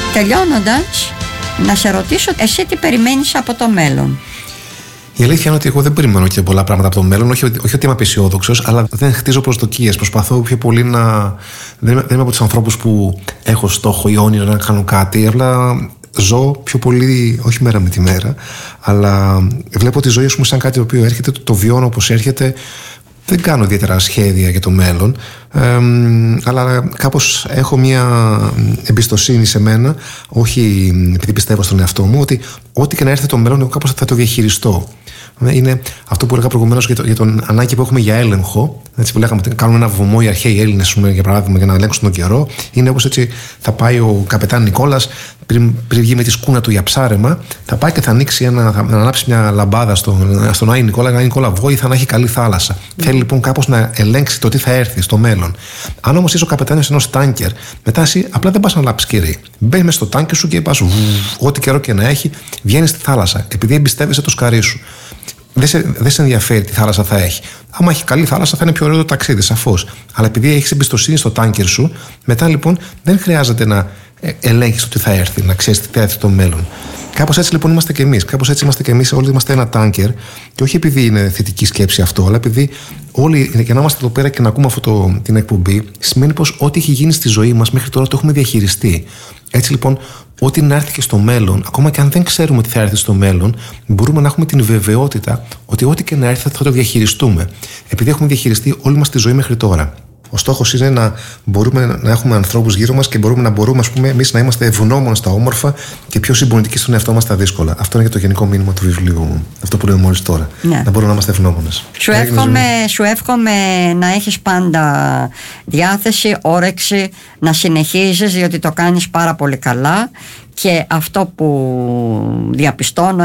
Τελειώνοντας, να σε ρωτήσω εσύ τι περιμένεις από το μέλλον. Η αλήθεια είναι ότι εγώ δεν περιμένω και πολλά πράγματα από το μέλλον. Όχι ότι είμαι απεσιόδοξος, αλλά δεν χτίζω προσδοκίες. Προσπαθώ πιο πολύ να. Δεν είμαι από τους ανθρώπους που έχω στόχο ή όνειρο να κάνω κάτι. Απλά ζω πιο πολύ, όχι μέρα με τη μέρα, αλλά βλέπω τη ζωή μου σαν κάτι το οποίο έρχεται, το βιώνω όπως έρχεται. Δεν κάνω ιδιαίτερα σχέδια για το μέλλον, αλλά κάπως έχω μια εμπιστοσύνη σε μένα, όχι επειδή πιστεύω στον εαυτό μου, ότι ό,τι και να έρθει το μέλλον, εγώ κάπως θα το διαχειριστώ. Είναι αυτό που έλεγα προηγουμένως για τον ανάγκη που έχουμε για έλεγχο. Έτσι που λέγαμε, κάνουμε ένα βωμό οι αρχαίοι Έλληνες, για παράδειγμα, για να ελέγξουν τον καιρό. Είναι όπως έτσι θα πάει ο καπετάν Νικόλας, πριν βγει με τη σκούνα του για ψάρεμα, θα πάει και θα ανοίξει θα ανάψει μια λαμπάδα στον Άι Νικόλα, Άι Νικόλα Βόη, θα έχει καλή θάλασσα. Θέλει λοιπόν κάπως να ελέγξει το τι θα έρθει στο μέλλον. Αν όμως είσαι ο καπετάνιος ενός τάνκερ, μετά εσύ απλά δεν πας να λάψεις κερί. Μπαίνεις μέσα στο τάνκερ σου και πας, ό,τι καιρό και να έχει, βγαίνεις στη θάλασσα, επειδή εμπιστεύεσαι το σκαρί σου. Δεν σε ενδιαφέρει τι θάλασσα θα έχει. Άμα έχει καλή θάλασσα, θα είναι πιο ωραίο το ταξίδι, σαφώς. Αλλά επειδή έχεις εμπιστοσύνη στο τάνκερ σου, μετά λοιπόν δεν χρειάζεται να ελέγχεις το τι θα έρθει, να ξέρεις τι θα έρθει το μέλλον. Κάπως έτσι λοιπόν είμαστε κι εμείς. Κάπως έτσι είμαστε κι εμείς. Όλοι είμαστε ένα τάνκερ. Και όχι επειδή είναι θετική σκέψη αυτό, αλλά επειδή όλοι για να είμαστε εδώ πέρα και να ακούμε την εκπομπή, σημαίνει πως ό,τι έχει γίνει στη ζωή μας μέχρι τώρα το έχουμε διαχειριστεί. Έτσι λοιπόν, ό,τι να έρθει και στο μέλλον, ακόμα και αν δεν ξέρουμε τι θα έρθει στο μέλλον, μπορούμε να έχουμε την βεβαιότητα ότι ό,τι και να έρθει θα το διαχειριστούμε. Επειδή έχουμε διαχειριστεί όλη μας τη ζωή μέχρι τώρα. Ο στόχος είναι να μπορούμε να έχουμε ανθρώπους γύρω μας και μπορούμε, ας πούμε, εμείς να είμαστε ευγνώμονες στα όμορφα και πιο συμπονητικοί στον εαυτό μας στα δύσκολα. Αυτό είναι και το γενικό μήνυμα του βιβλίου μου. Αυτό που λέμε μόλις τώρα. Ναι. Να μπορούμε να είμαστε ευγνώμονες. Σου εύχομαι να έχεις πάντα διάθεση, όρεξη, να συνεχίζεις, διότι το κάνεις πάρα πολύ καλά. Και αυτό που διαπιστώνω